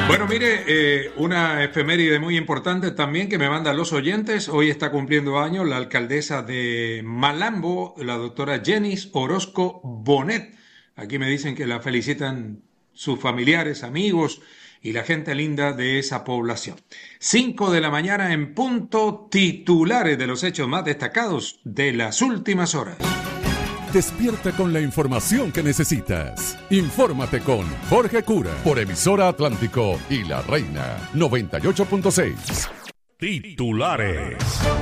Bueno, mire, una efeméride muy importante también que me mandan los oyentes. Hoy está cumpliendo años la alcaldesa de Malambo, la doctora Jenis Orozco Bonet. Aquí me dicen que la felicitan sus familiares, amigos y la gente linda de esa población. 5 de la mañana en punto, titulares de los hechos más destacados de las últimas horas. Despierta con la información que necesitas. Infórmate con Jorge Cura por Emisora Atlántico y La Reina 98.6. Titulares.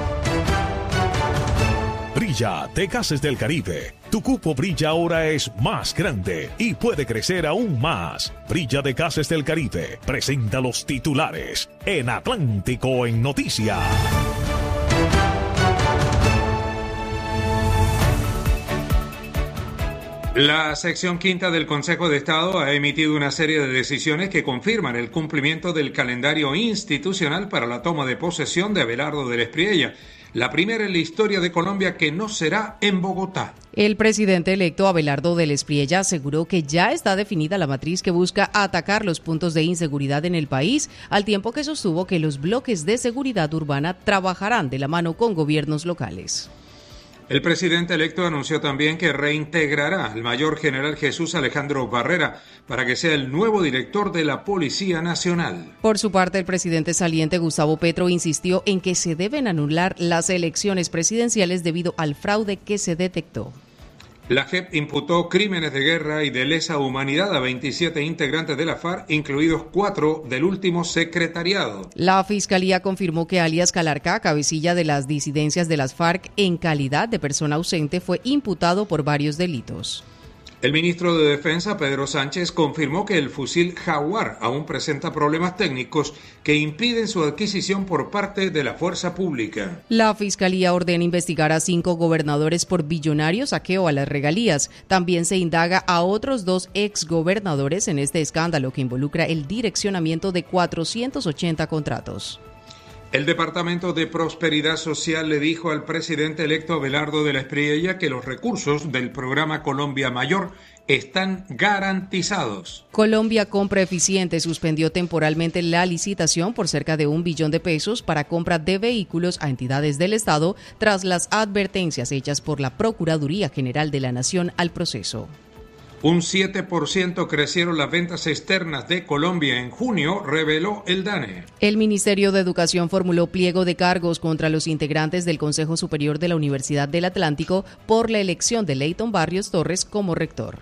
Brilla de Gases del Caribe. Tu cupo Brilla ahora es más grande y puede crecer aún más. Brilla de Gases del Caribe presenta los titulares en Atlántico en Noticias. La sección quinta del Consejo de Estado ha emitido una serie de decisiones que confirman el cumplimiento del calendario institucional para la toma de posesión de Abelardo del Espriella, la primera en la historia de Colombia que no será en Bogotá. El presidente electo Abelardo del Espriella aseguró que ya está definida la matriz que busca atacar los puntos de inseguridad en el país, al tiempo que sostuvo que los bloques de seguridad urbana trabajarán de la mano con gobiernos locales. El presidente electo anunció también que reintegrará al mayor general Jesús Alejandro Barrera para que sea el nuevo director de la Policía Nacional. Por su parte, el presidente saliente Gustavo Petro insistió en que se deben anular las elecciones presidenciales debido al fraude que se detectó. La JEP imputó crímenes de guerra y de lesa humanidad a 27 integrantes de la FARC, incluidos 4 del último secretariado. La Fiscalía confirmó que alias Calarcá, cabecilla de las disidencias de las FARC, en calidad de persona ausente, fue imputado por varios delitos. El ministro de Defensa, Pedro Sánchez, confirmó que el fusil Jaguar aún presenta problemas técnicos que impiden su adquisición por parte de la fuerza pública. La Fiscalía ordena investigar a 5 gobernadores por billonario saqueo a las regalías. También se indaga a otros 2 exgobernadores en este escándalo que involucra el direccionamiento de 480 contratos. El Departamento de Prosperidad Social le dijo al presidente electo Abelardo del Espriella que los recursos del programa Colombia Mayor están garantizados. Colombia Compra Eficiente suspendió temporalmente la licitación por cerca de $1 billón para compra de vehículos a entidades del Estado tras las advertencias hechas por la Procuraduría General de la Nación al proceso. Un 7% crecieron las ventas externas de Colombia en junio, reveló el DANE. El Ministerio de Educación formuló pliego de cargos contra los integrantes del Consejo Superior de la Universidad del Atlántico por la elección de Leyton Barrios Torres como rector.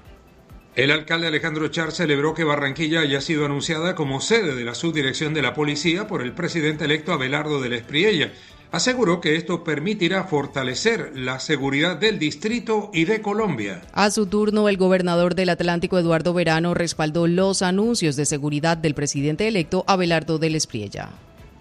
El alcalde Alejandro Char celebró que Barranquilla haya sido anunciada como sede de la subdirección de la policía por el presidente electo Abelardo del Espriella. Aseguró que esto permitirá fortalecer la seguridad del distrito y de Colombia. A su turno, el gobernador del Atlántico, Eduardo Verano, respaldó los anuncios de seguridad del presidente electo Abelardo del Espriella.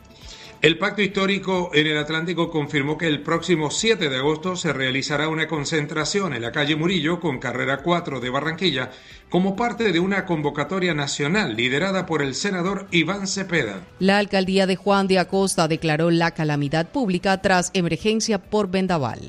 El Pacto Histórico en el Atlántico confirmó que el próximo 7 de agosto se realizará una concentración en la calle Murillo con carrera 4 de Barranquilla como parte de una convocatoria nacional liderada por el senador Iván Cepeda. La alcaldía de Juan de Acosta declaró la calamidad pública tras emergencia por vendaval.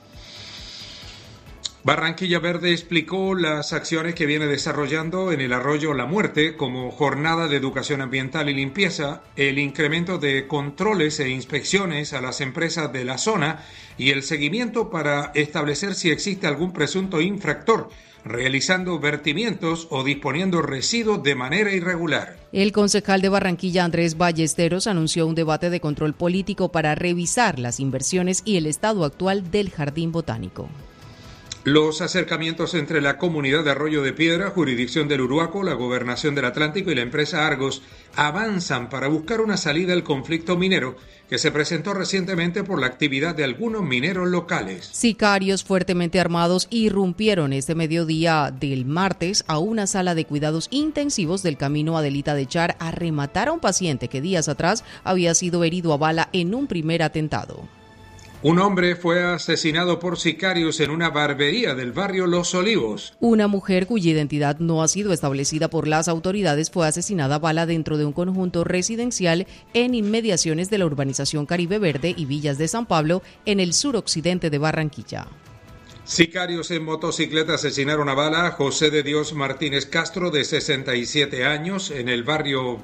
Barranquilla Verde explicó las acciones que viene desarrollando en el arroyo La Muerte como jornada de educación ambiental y limpieza, el incremento de controles e inspecciones a las empresas de la zona y el seguimiento para establecer si existe algún presunto infractor, realizando vertimientos o disponiendo residuos de manera irregular. El concejal de Barranquilla, Andrés Ballesteros, anunció un debate de control político para revisar las inversiones y el estado actual del Jardín Botánico. Los acercamientos entre la comunidad de Arroyo de Piedra, jurisdicción del Uruaco, la Gobernación del Atlántico y la empresa Argos avanzan para buscar una salida al conflicto minero que se presentó recientemente por la actividad de algunos mineros locales. Sicarios fuertemente armados irrumpieron este mediodía del martes a una sala de cuidados intensivos del camino Adelita de Char a rematar a un paciente que días atrás había sido herido a bala en un primer atentado. Un hombre fue asesinado por sicarios en una barbería del barrio Los Olivos. Una mujer cuya identidad no ha sido establecida por las autoridades fue asesinada a bala dentro de un conjunto residencial en inmediaciones de la urbanización Caribe Verde y Villas de San Pablo en el suroccidente de Barranquilla. Sicarios en motocicleta asesinaron a bala a José de Dios Martínez Castro, de 67 años, en el barrio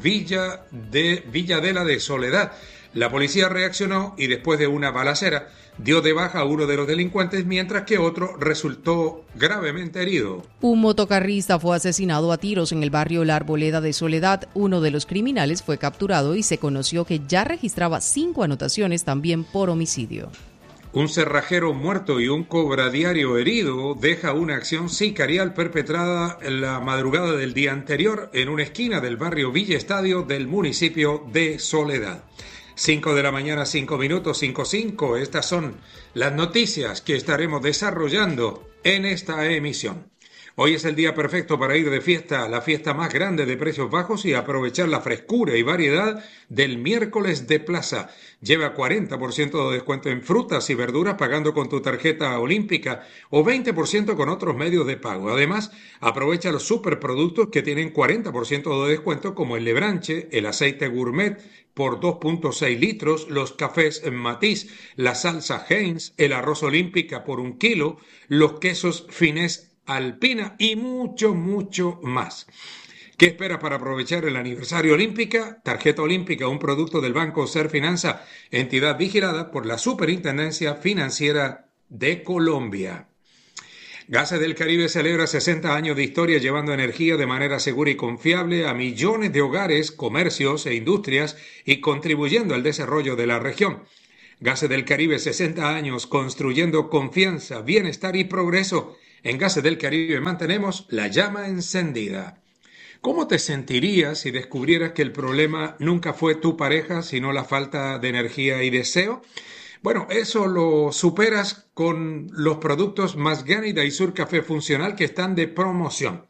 Villadela de Soledad. La policía reaccionó y después de una balacera dio de baja a uno de los delincuentes, mientras que otro resultó gravemente herido. Un motocarrista fue asesinado a tiros en el barrio La Arboleda de Soledad. Uno de los criminales fue capturado y se conoció que ya registraba 5 anotaciones también por homicidio. Un cerrajero muerto y un cobradiario herido deja una acción sicarial perpetrada en la madrugada del día anterior en una esquina del barrio Villa Estadio del municipio de Soledad. 5 de la mañana, 5 minutos, 5:05. Estas son las noticias que estaremos desarrollando en esta emisión. Hoy es el día perfecto para ir de fiesta, la fiesta más grande de precios bajos, y aprovechar la frescura y variedad del miércoles de plaza. Lleva 40% de descuento en frutas y verduras pagando con tu tarjeta olímpica o 20% con otros medios de pago. Además, aprovecha los superproductos que tienen 40% de descuento, como el lebranche, el aceite gourmet por 2.6 litros, los cafés Matiz, la salsa Heinz, el arroz olímpica por 1 kilo, los quesos Finés Alpina y mucho, mucho más. ¿Qué esperas para aprovechar el aniversario Olímpica? Tarjeta Olímpica, un producto del Banco Serfinanza, entidad vigilada por la Superintendencia Financiera de Colombia. Gases del Caribe celebra 60 años de historia, llevando energía de manera segura y confiable a millones de hogares, comercios e industrias, y contribuyendo al desarrollo de la región. Gases del Caribe, 60 años construyendo confianza, bienestar y progreso. En Gases del Caribe mantenemos la llama encendida. ¿Cómo te sentirías si descubrieras que el problema nunca fue tu pareja, sino la falta de energía y deseo? Bueno, eso lo superas con los productos Masgani Daisur Café Funcional, que están de promoción.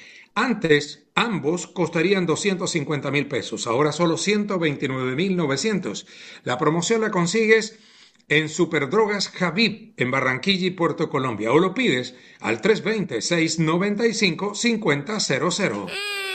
Antes, ambos costarían 250,000 pesos, ahora solo 129,900. La promoción la consigues en Superdrogas Javib, en Barranquilla y Puerto Colombia, o lo pides al 320-695-5000.